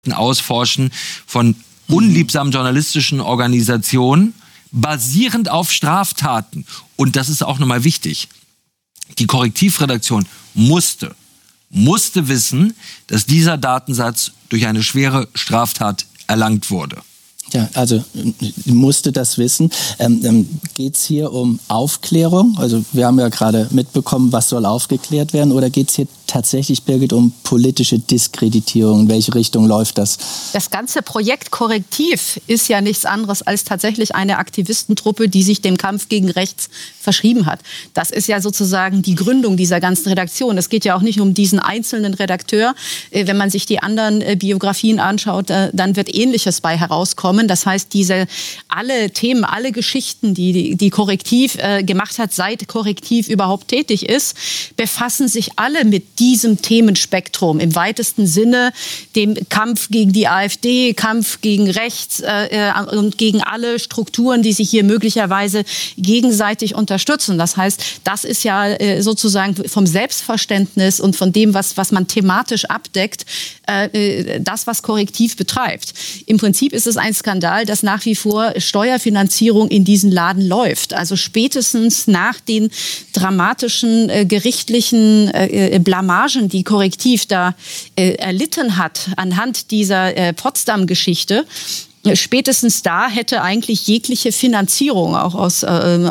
Ausforschen von unliebsamen journalistischen Organisationen basierend auf Straftaten. Und das ist auch nochmal wichtig. Die Korrektivredaktion musste wissen, dass dieser Datensatz durch eine schwere Straftat erlangt wurde. Ja, also musste das wissen. Geht es hier um Aufklärung? Also wir haben ja gerade mitbekommen, was soll aufgeklärt werden? Oder geht es hier tatsächlich, Birgit, um politische Diskreditierung? In welche Richtung läuft das? Das ganze Projekt Korrektiv ist ja nichts anderes als tatsächlich eine Aktivistentruppe, die sich dem Kampf gegen rechts verschrieben hat. Das ist ja sozusagen die Gründung dieser ganzen Redaktion. Es geht ja auch nicht um diesen einzelnen Redakteur. Wenn man sich die anderen Biografien anschaut, dann wird Ähnliches bei herauskommen. Das heißt, alle Themen, alle Geschichten, die Korrektiv gemacht hat, seit Korrektiv überhaupt tätig ist, befassen sich alle mit diesem Themenspektrum im weitesten Sinne, dem Kampf gegen die AfD, Kampf gegen rechts und gegen alle Strukturen, die sich hier möglicherweise gegenseitig unterstützen. Das heißt, das ist ja sozusagen vom Selbstverständnis und von dem, was man thematisch abdeckt, das, was Korrektiv betreibt. Im Prinzip ist es ein Skandal, dass nach wie vor Steuerfinanzierung in diesen Laden läuft. Also spätestens nach den dramatischen gerichtlichen Blamagen, die Korrektiv da erlitten hat anhand dieser Potsdam-Geschichte, spätestens da hätte eigentlich jegliche Finanzierung auch aus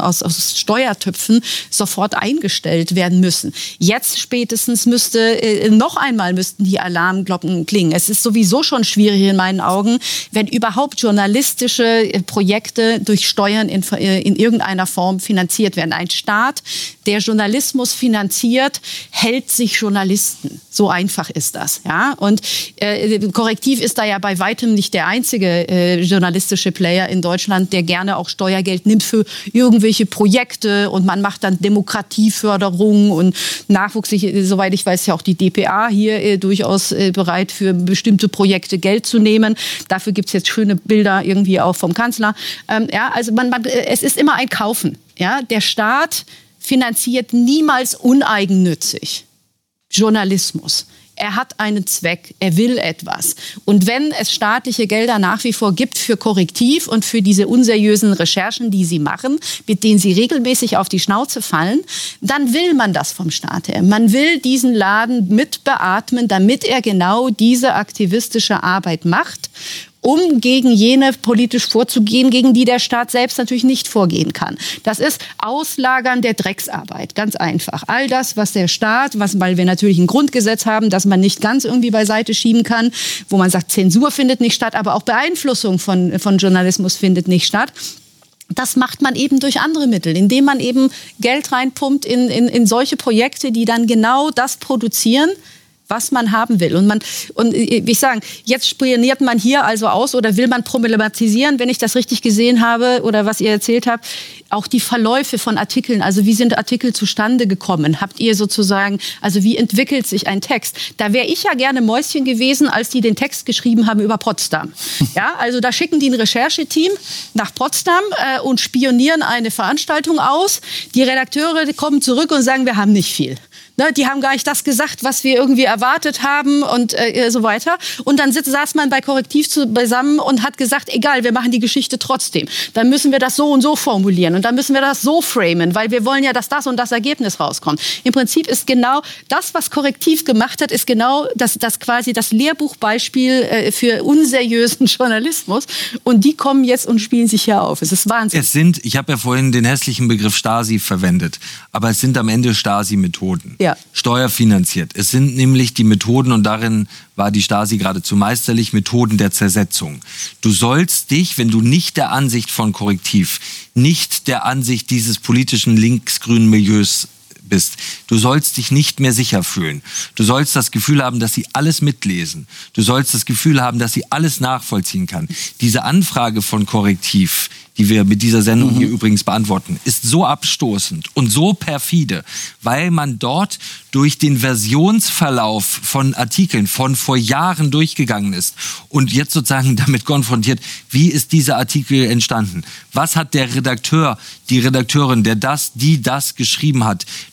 Steuertöpfen sofort eingestellt werden müssen. Jetzt spätestens müssten die Alarmglocken klingen. Es ist sowieso schon schwierig in meinen Augen, wenn überhaupt journalistische Projekte durch Steuern in irgendeiner Form finanziert werden. Ein Staat, der Journalismus finanziert, hält sich Journalisten. So einfach ist das. Ja? Und Korrektiv ist da ja bei weitem nicht der einzige journalistische Player in Deutschland, der gerne auch Steuergeld nimmt für irgendwelche Projekte und man macht dann Demokratieförderung und Nachwuchs. Soweit ich weiß, ja auch die dpa hier durchaus bereit, für bestimmte Projekte Geld zu nehmen. Dafür gibt es jetzt schöne Bilder irgendwie auch vom Kanzler. Also es ist immer ein Kaufen. Ja? Der Staat finanziert niemals uneigennützig Journalismus. Er hat einen Zweck, er will etwas. Und wenn es staatliche Gelder nach wie vor gibt für Korrektiv und für diese unseriösen Recherchen, die sie machen, mit denen sie regelmäßig auf die Schnauze fallen, dann will man das vom Staat her. Man will diesen Laden mit beatmen, damit er genau diese aktivistische Arbeit macht, um gegen jene politisch vorzugehen, gegen die der Staat selbst natürlich nicht vorgehen kann. Das ist Auslagern der Drecksarbeit, ganz einfach. All das, was der Staat, weil wir natürlich ein Grundgesetz haben, das man nicht ganz irgendwie beiseite schieben kann, wo man sagt, Zensur findet nicht statt, aber auch Beeinflussung von Journalismus findet nicht statt. Das macht man eben durch andere Mittel, indem man eben Geld reinpumpt in solche Projekte, die dann genau das produzieren, was man haben will. Und ich sage, jetzt spioniert man hier also aus oder will man problematisieren, wenn ich das richtig gesehen habe oder was ihr erzählt habt, auch die Verläufe von Artikeln. Also wie sind Artikel zustande gekommen? Habt ihr sozusagen, also wie entwickelt sich ein Text? Da wäre ich ja gerne Mäuschen gewesen, als die den Text geschrieben haben über Potsdam. Ja, also da schicken die ein Rechercheteam nach Potsdam und spionieren eine Veranstaltung aus. Die Redakteure kommen zurück und sagen, wir haben nicht viel. Die haben gar nicht das gesagt, was wir irgendwie erwartet haben und so weiter. Und dann saß man bei Korrektiv zusammen und hat gesagt, egal, wir machen die Geschichte trotzdem. Dann müssen wir das so und so formulieren und dann müssen wir das so framen, weil wir wollen ja, dass das und das Ergebnis rauskommt. Im Prinzip ist genau das, was Korrektiv gemacht hat, ist genau das quasi das Lehrbuchbeispiel für unseriösen Journalismus. Und die kommen jetzt und spielen sich hier auf. Es ist Wahnsinn. Ich habe ja vorhin den hässlichen Begriff Stasi verwendet, aber es sind am Ende Stasi-Methoden. Ja. Steuerfinanziert. Es sind nämlich die Methoden, und darin war die Stasi geradezu meisterlich, Methoden der Zersetzung. Du sollst dich, wenn du nicht der Ansicht von Korrektiv, nicht der Ansicht dieses politischen linksgrünen Milieus bist, du sollst dich nicht mehr sicher fühlen. Du sollst das Gefühl haben, dass sie alles mitlesen. Du sollst das Gefühl haben, dass sie alles nachvollziehen kann. Diese Anfrage von Korrektiv, die wir mit dieser Sendung hier übrigens beantworten, ist so abstoßend und so perfide, weil man dort durch den Versionsverlauf von Artikeln von vor Jahren durchgegangen ist und jetzt sozusagen damit konfrontiert, wie ist dieser Artikel entstanden? Was hat der Redakteur, die Redakteurin, die das geschrieben hat,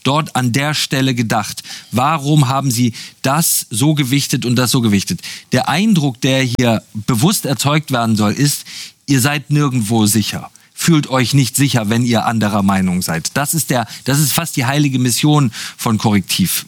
dort an der Stelle gedacht? Warum haben Sie das so gewichtet und das so gewichtet? Der Eindruck, der hier bewusst erzeugt werden soll, ist, ihr seid nirgendwo sicher. Fühlt euch nicht sicher, wenn ihr anderer Meinung seid. Das ist fast die heilige Mission von Korrektiv.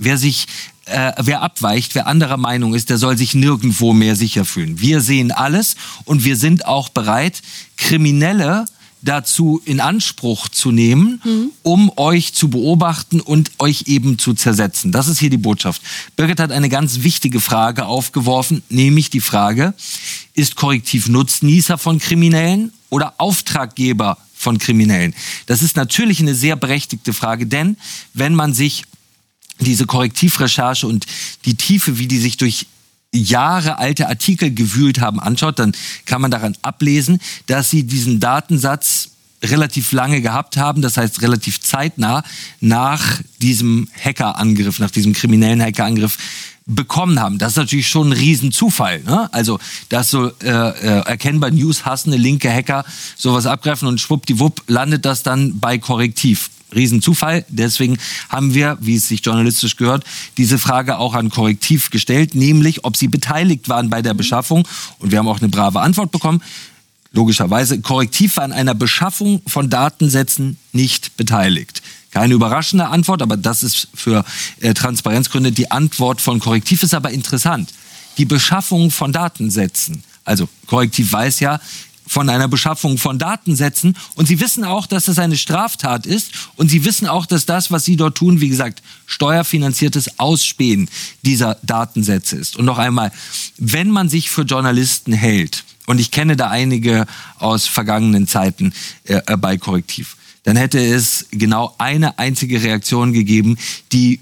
Wer abweicht, wer anderer Meinung ist, der soll sich nirgendwo mehr sicher fühlen. Wir sehen alles und wir sind auch bereit, Kriminelle dazu in Anspruch zu nehmen, um euch zu beobachten und euch eben zu zersetzen. Das ist hier die Botschaft. Birgit hat eine ganz wichtige Frage aufgeworfen, nämlich die Frage, ist Korrektiv Nutznießer von Kriminellen oder Auftraggeber von Kriminellen? Das ist natürlich eine sehr berechtigte Frage, denn wenn man sich diese Korrektivrecherche und die Tiefe, wie die sich durch Jahre alte Artikel gewühlt haben, anschaut, dann kann man daran ablesen, dass sie diesen Datensatz relativ lange gehabt haben, das heißt relativ zeitnah nach diesem Hackerangriff, nach diesem kriminellen Hackerangriff bekommen haben. Das ist natürlich schon ein Riesenzufall, ne? Also, dass so erkennbar News-hassende linke Hacker sowas abgreifen und schwuppdiwupp landet das dann bei Korrektiv. Riesenzufall. Deswegen haben wir, wie es sich journalistisch gehört, diese Frage auch an Korrektiv gestellt, nämlich, ob sie beteiligt waren bei der Beschaffung. Und wir haben auch eine brave Antwort bekommen. Logischerweise, Korrektiv war an einer Beschaffung von Datensätzen nicht beteiligt. Keine überraschende Antwort, aber das ist für Transparenzgründe die Antwort von Korrektiv, ist aber interessant. Die Beschaffung von Datensätzen, also Korrektiv weiß ja, von einer Beschaffung von Datensätzen. Und sie wissen auch, dass das eine Straftat ist. Und sie wissen auch, dass das, was sie dort tun, wie gesagt, steuerfinanziertes Ausspähen dieser Datensätze ist. Und noch einmal, wenn man sich für Journalisten hält, und ich kenne da einige aus vergangenen Zeiten bei Korrektiv, dann hätte es genau eine einzige Reaktion gegeben, die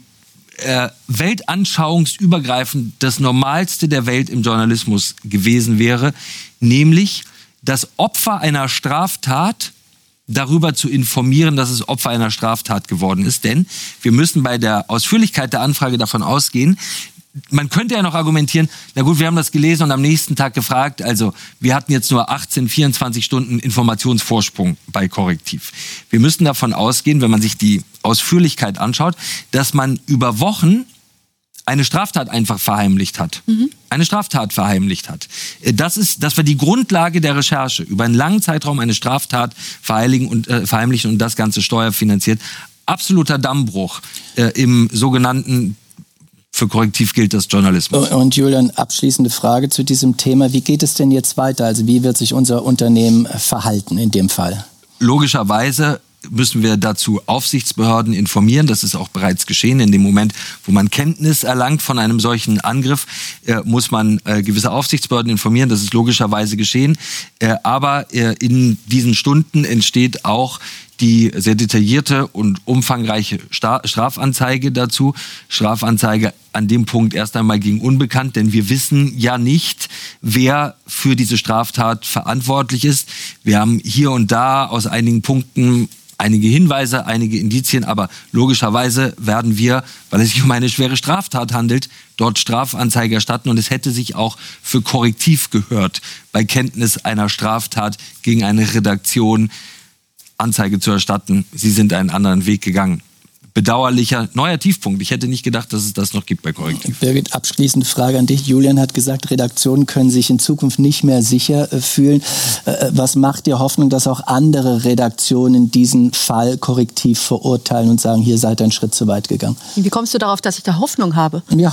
weltanschauungsübergreifend das Normalste der Welt im Journalismus gewesen wäre, nämlich das Opfer einer Straftat darüber zu informieren, dass es Opfer einer Straftat geworden ist. Denn wir müssen bei der Ausführlichkeit der Anfrage davon ausgehen, man könnte ja noch argumentieren, na gut, wir haben das gelesen und am nächsten Tag gefragt, also wir hatten jetzt nur 18, 24 Stunden Informationsvorsprung bei Korrektiv. Wir müssen davon ausgehen, wenn man sich die Ausführlichkeit anschaut, dass man über Wochen eine Straftat einfach verheimlicht hat. Eine Straftat verheimlicht hat. Das war die Grundlage der Recherche. Über einen langen Zeitraum eine Straftat verheimlichen und das Ganze steuerfinanziert. Absoluter Dammbruch im sogenannten, für Korrektiv gilt das Journalismus. Und Julian, abschließende Frage zu diesem Thema. Wie geht es denn jetzt weiter? Also wie wird sich unser Unternehmen verhalten in dem Fall? Logischerweise müssen wir dazu Aufsichtsbehörden informieren. Das ist auch bereits geschehen. In dem Moment, wo man Kenntnis erlangt von einem solchen Angriff, muss man gewisse Aufsichtsbehörden informieren. Das ist logischerweise geschehen. Aber in diesen Stunden entsteht auch die sehr detaillierte und umfangreiche Strafanzeige dazu. Strafanzeige an dem Punkt erst einmal gegen unbekannt, denn wir wissen ja nicht, wer für diese Straftat verantwortlich ist. Wir haben hier und da aus einigen Punkten einige Hinweise, einige Indizien, aber logischerweise werden wir, weil es sich um eine schwere Straftat handelt, dort Strafanzeige erstatten. Und es hätte sich auch für Korrektiv gehört, bei Kenntnis einer Straftat gegen eine Redaktion Anzeige zu erstatten. Sie sind einen anderen Weg gegangen. Bedauerlicher, neuer Tiefpunkt. Ich hätte nicht gedacht, dass es das noch gibt bei Korrektiv. Birgit, abschließende Frage an dich. Julian hat gesagt, Redaktionen können sich in Zukunft nicht mehr sicher fühlen. Was macht dir Hoffnung, dass auch andere Redaktionen diesen Fall Korrektiv verurteilen und sagen, hier seid ihr einen Schritt zu weit gegangen? Wie kommst du darauf, dass ich da Hoffnung habe? Ja,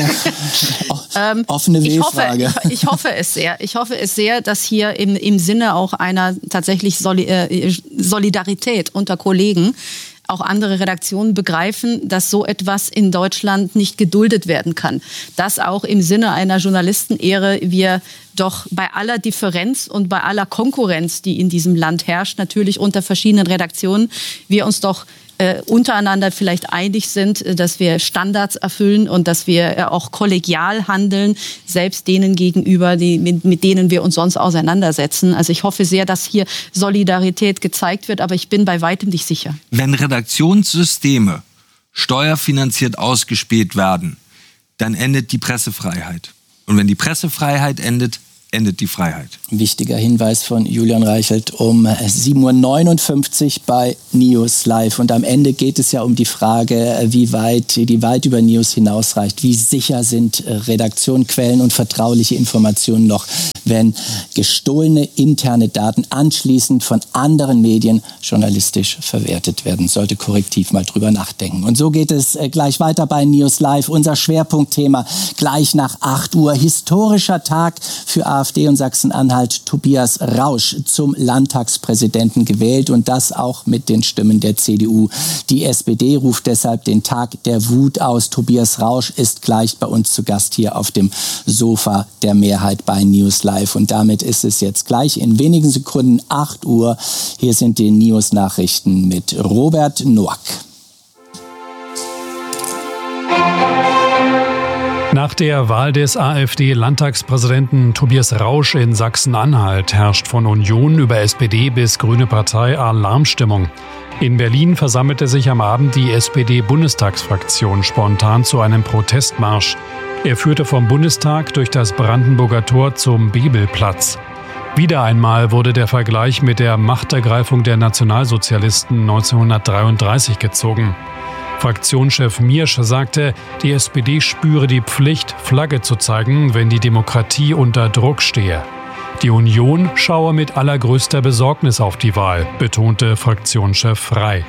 offene W-Frage. Ich hoffe es sehr. Ich hoffe es sehr, dass hier im Sinne auch einer tatsächlich Solidarität unter Kollegen auch andere Redaktionen begreifen, dass so etwas in Deutschland nicht geduldet werden kann. Dass auch im Sinne einer Journalistenehre wir doch bei aller Differenz und bei aller Konkurrenz, die in diesem Land herrscht, natürlich unter verschiedenen Redaktionen, wir uns doch untereinander vielleicht einig sind, dass wir Standards erfüllen und dass wir auch kollegial handeln, selbst denen gegenüber, mit denen wir uns sonst auseinandersetzen. Also ich hoffe sehr, dass hier Solidarität gezeigt wird, aber ich bin bei weitem nicht sicher. Wenn Redaktionssysteme steuerfinanziert ausgespäht werden, dann endet die Pressefreiheit. Und wenn die Pressefreiheit endet, endet die Freiheit. Wichtiger Hinweis von Julian Reichelt um 7.59 Uhr bei News Live. Und am Ende geht es ja um die Frage, wie weit über News hinausreicht. Wie sicher sind Redaktion, Quellen und vertrauliche Informationen noch, wenn gestohlene interne Daten anschließend von anderen Medien journalistisch verwertet werden? Sollte Korrektiv mal drüber nachdenken. Und so geht es gleich weiter bei News Live. Unser Schwerpunktthema gleich nach 8 Uhr. Historischer Tag für AfD und Sachsen-Anhalt. Tobias Rausch zum Landtagspräsidenten gewählt und das auch mit den Stimmen der CDU. Die SPD ruft deshalb den Tag der Wut aus. Tobias Rausch ist gleich bei uns zu Gast hier auf dem Sofa der Mehrheit bei News Live. Und damit ist es jetzt gleich in wenigen Sekunden 8 Uhr. Hier sind die News-Nachrichten mit Robert Noack. Nach der Wahl des AfD-Landtagspräsidenten Tobias Rausch in Sachsen-Anhalt herrscht von Union über SPD bis Grüne Partei Alarmstimmung. In Berlin versammelte sich am Abend die SPD-Bundestagsfraktion spontan zu einem Protestmarsch. Er führte vom Bundestag durch das Brandenburger Tor zum Bebelplatz. Wieder einmal wurde der Vergleich mit der Machtergreifung der Nationalsozialisten 1933 gezogen. Fraktionschef Miersch sagte, die SPD spüre die Pflicht, Flagge zu zeigen, wenn die Demokratie unter Druck stehe. Die Union schaue mit allergrößter Besorgnis auf die Wahl, betonte Fraktionschef Frey.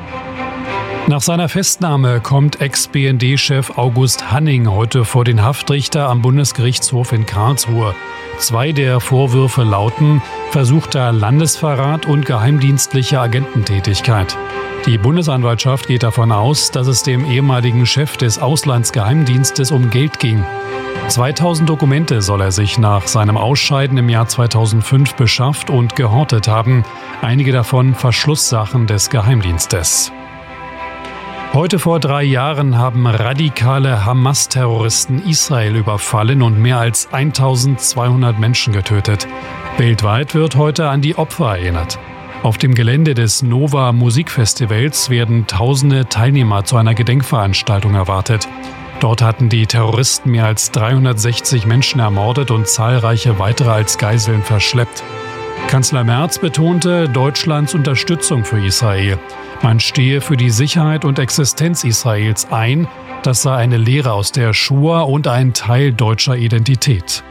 Nach seiner Festnahme kommt Ex-BND-Chef August Hanning heute vor den Haftrichter am Bundesgerichtshof in Karlsruhe. 2 der Vorwürfe lauten versuchter Landesverrat und geheimdienstliche Agententätigkeit. Die Bundesanwaltschaft geht davon aus, dass es dem ehemaligen Chef des Auslandsgeheimdienstes um Geld ging. 2000 Dokumente soll er sich nach seinem Ausscheiden im Jahr 2005 beschafft und gehortet haben, einige davon Verschlusssachen des Geheimdienstes. Heute vor 3 Jahren haben radikale Hamas-Terroristen Israel überfallen und mehr als 1200 Menschen getötet. Weltweit wird heute an die Opfer erinnert. Auf dem Gelände des Nova Musikfestivals werden tausende Teilnehmer zu einer Gedenkveranstaltung erwartet. Dort hatten die Terroristen mehr als 360 Menschen ermordet und zahlreiche weitere als Geiseln verschleppt. Kanzler Merz betonte Deutschlands Unterstützung für Israel. Man stehe für die Sicherheit und Existenz Israels ein. Das sei eine Lehre aus der Shoah und ein Teil deutscher Identität.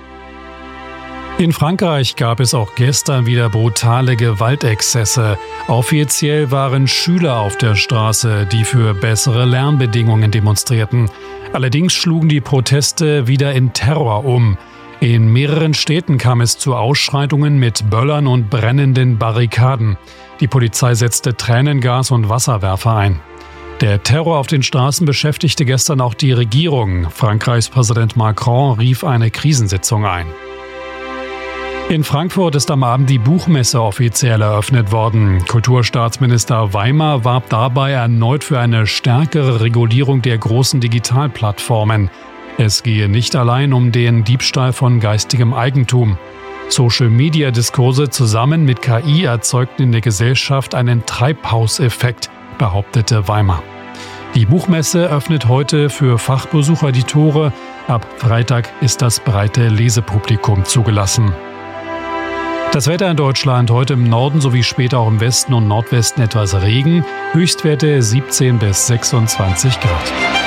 In Frankreich gab es auch gestern wieder brutale Gewaltexzesse. Offiziell waren Schüler auf der Straße, die für bessere Lernbedingungen demonstrierten. Allerdings schlugen die Proteste wieder in Terror um. In mehreren Städten kam es zu Ausschreitungen mit Böllern und brennenden Barrikaden. Die Polizei setzte Tränengas und Wasserwerfer ein. Der Terror auf den Straßen beschäftigte gestern auch die Regierung. Frankreichs Präsident Macron rief eine Krisensitzung ein. In Frankfurt ist am Abend die Buchmesse offiziell eröffnet worden. Kulturstaatsminister Weimar warb dabei erneut für eine stärkere Regulierung der großen Digitalplattformen. Es gehe nicht allein um den Diebstahl von geistigem Eigentum. Social-Media-Diskurse zusammen mit KI erzeugten in der Gesellschaft einen Treibhauseffekt, behauptete Weimar. Die Buchmesse öffnet heute für Fachbesucher die Tore. Ab Freitag ist das breite Lesepublikum zugelassen. Das Wetter in Deutschland heute im Norden sowie später auch im Westen und Nordwesten etwas Regen. Höchstwerte 17 bis 26 Grad.